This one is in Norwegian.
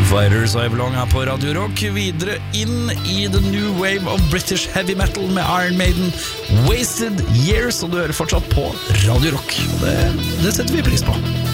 Fighters I Belong her på Radio Rock. Videre inn i the new wave of British heavy metal med Iron Maiden, Wasted Years, og du hører fortsatt på Radio Rock. Det setter vi pris på.